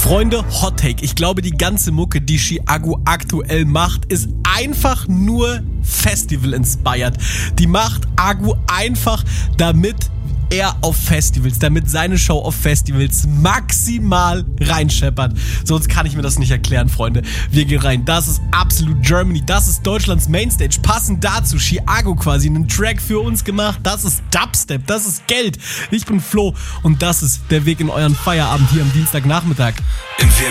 Freunde, Hot Take. Ich glaube, die ganze Mucke, die Chiago aktuell macht, ist einfach nur Festival-inspired. Die macht Agu einfach, damit er auf Festivals, damit seine Show auf Festivals maximal reinscheppert. Sonst kann ich mir das nicht erklären, Freunde. Wir gehen rein. Das ist Absolute Germany. Das ist Deutschlands Mainstage. Passend dazu Chiago quasi einen Track für uns gemacht. Das ist Dubstep. Das ist Geld. Ich bin Flo und das ist der Weg in euren Feierabend hier am Dienstagnachmittag.